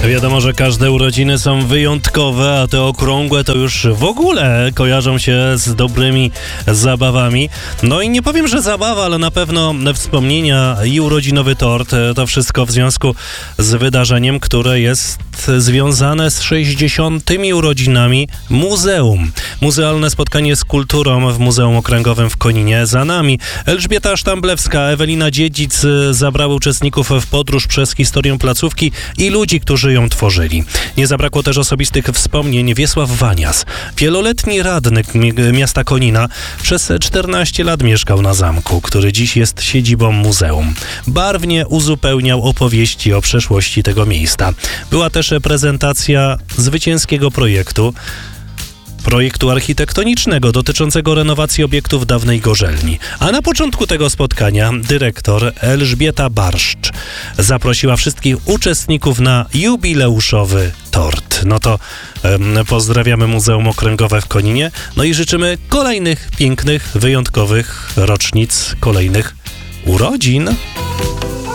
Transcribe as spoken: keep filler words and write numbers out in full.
Wiadomo, że każde urodziny są wyjątkowe, a te okrągłe to już w ogóle kojarzą się z dobrymi zabawami. No i nie powiem, że zabawa, ale na pewno wspomnienia i urodzinowy tort, to wszystko w związku z wydarzeniem, które jest związane z sześćdziesiątymi urodzinami muzeum. Muzealne spotkanie z kulturą w Muzeum Okręgowym w Koninie za nami. Elżbieta Sztamblewska, Ewelina Dziedzic zabrały uczestników w podróż przez historię placówki i ludzi, którzy ją tworzyli. Nie zabrakło też osobistych wspomnień Wiesław Wanias. Wieloletni radny miasta Konina przez czternaście lat mieszkał na zamku, który dziś jest siedzibą muzeum. Barwnie uzupełniał opowieści o przeszłości tego miejsca. Była też prezentacja zwycięskiego projektu, projektu architektonicznego dotyczącego renowacji obiektów dawnej gorzelni. A na początku tego spotkania dyrektor Elżbieta Barszcz zaprosiła wszystkich uczestników na jubileuszowy tort. No to um, pozdrawiamy Muzeum Okręgowe w Koninie, no i życzymy kolejnych pięknych, wyjątkowych rocznic, kolejnych urodzin.